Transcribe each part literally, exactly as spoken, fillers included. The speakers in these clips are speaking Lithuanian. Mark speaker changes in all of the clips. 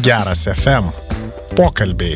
Speaker 1: Geras F M. Pokalbiai.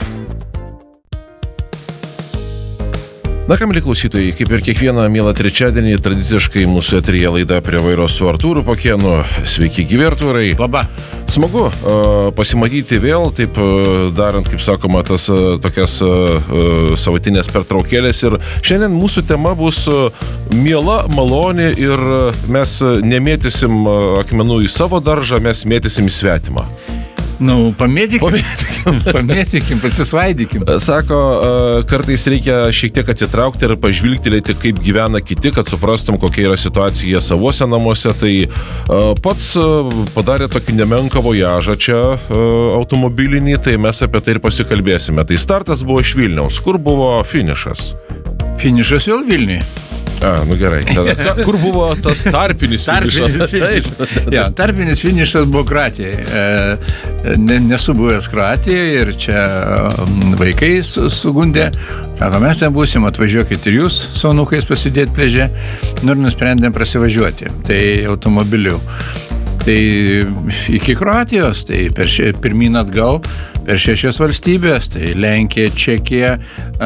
Speaker 2: Na ką, mieli klausytojai, kaip ir kiekvieną mielą trečiadienį, tradiciškai mūsų eteryje laida Prie vairo su Artūru Pakėnu. Sveiki, gyvi Artūrai.
Speaker 3: Labą.
Speaker 2: Smagu uh, pasimatyti vėl, taip uh, darant, kaip sakoma, tas uh, tokias uh, savatinės pertraukėlės. Ir šiandien mūsų tema bus uh, miela, maloni ir uh, mes nemėtysim uh, akmenų į savo daržą, mes mėtysim į svetimą.
Speaker 3: Nu, pamėtykim, pamėtykim, pamėtykim, pasisvaidykim.
Speaker 2: Sako, kartais reikia šiek tiek atsitraukti ir pažvilgtelėti, kaip gyvena kiti, kad suprastum, kokia yra situacija savuose namuose. Tai pats padarė tokį nemenką vojažą čia automobilinį, tai mes apie tai ir pasikalbėsime. Tai startas buvo iš Vilniaus. Kur buvo finišas?
Speaker 3: Finišas vėl Vilniui.
Speaker 2: A, nu gerai. Tada, kur buvo tas tarpinis finišas?
Speaker 3: Tarpinis finišas. Ja, tarpinis finišas buvo Kroatijoje. Ne, nesu buvęs Kroatijoje ir čia vaikai sugundė. Sako, mes ten būsim, atvažiuokit ir jūs su anūkais pasidėti pliaže. Nu ir nusprendėm prasivažiuoti. Tai automobiliu. Tai iki Kroatijos, tai per še, pirmyn atgal, per šešias valstybės, tai Lenkija, Čekija,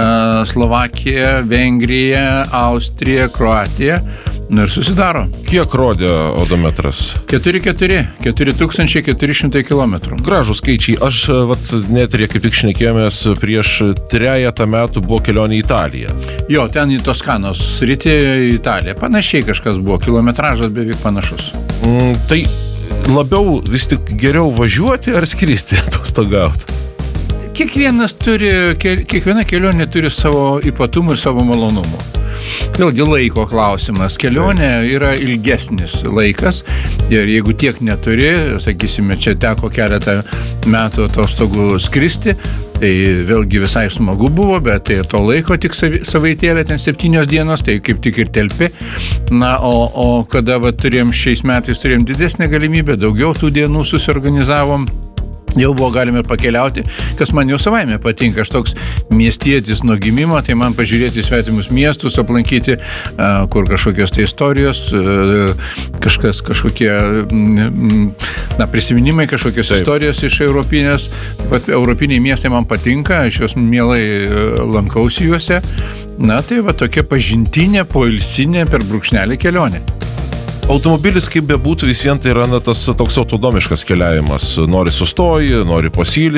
Speaker 3: Slovakija, Vengrija, Austrija, Kroatija, nu ir susidaro.
Speaker 2: Kiek rodė odometras?
Speaker 3: keturi keturi, keturi tūkstančiai keturi šimtai kilometrų.
Speaker 2: Gražų skaičiai. Aš, vat, net ir kaip tik šnekėjomės, prieš trejetą metų buvo kelionė į Italiją.
Speaker 3: Jo, ten į Toskanos sritį į Italiją. Panašiai kažkas buvo, kilometražas beveik panašus.
Speaker 2: Mm, tai labiau vis tik geriau važiuoti ar skristi atostogauti?
Speaker 3: Kiekvienas turi, kiekviena kelionė turi savo ypatumų ir savo malonumų. Vėlgi laiko klausimas. Kelionė yra ilgesnis laikas ir jeigu tiek neturi, sakysime, čia teko keletą metų atostogų skristi, tai vėlgi visai smagu buvo, bet tai to laiko tik savaitėlė, ten septynios dienos, tai kaip tik ir telpi. Na, o, o kada va, turėjom šiais metais turėjom didesnę galimybę, daugiau tų dienų susiorganizavom, jau buvo galime pakeliauti, kas man jau savaime patinka. Aš toks miestietis nuo gimimo, tai man pažiūrėti svetimus miestus, aplankyti, kur kažkokios tai istorijos, kažkas, kažkokie, na, prisiminimai, kažkokios Taip. Istorijos iš europinės. Pat europiniai miestai man patinka, aš juos mielai lankausi juose. Na, tai va tokia pažintinė, poilsinė per brūkšnelį kelionė.
Speaker 2: Automobilis, kaip bebūtų, vis vien tai yra na, tas toks autonomiškas keliavimas. Nori sustoji, nori pasyli